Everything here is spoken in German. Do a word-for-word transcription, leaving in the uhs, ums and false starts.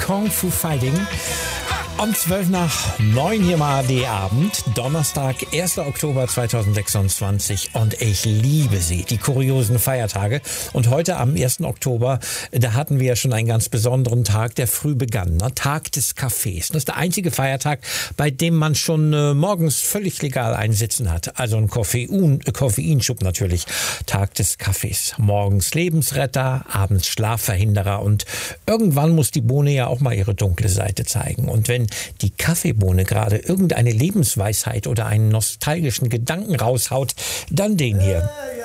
Kong Fu Fighting. Um zwölf nach neun hier mal A R D-Abend, Donnerstag, erster Oktober zweitausendsechsundzwanzig und ich liebe sie, die kuriosen Feiertage. Und heute am ersten Oktober, da hatten wir ja schon einen ganz besonderen Tag, der früh begann, ne? Tag des Kaffees. Das ist der einzige Feiertag, bei dem man schon äh, morgens völlig legal einen Sitzen hat. Also ein Koffein, äh, Koffeinschub natürlich. Tag des Kaffees. Morgens Lebensretter, abends Schlafverhinderer und irgendwann muss die Bohne ja auch mal ihre dunkle Seite zeigen. Und wenn die Kaffeebohne gerade irgendeine Lebensweisheit oder einen nostalgischen Gedanken raushaut, dann den hier.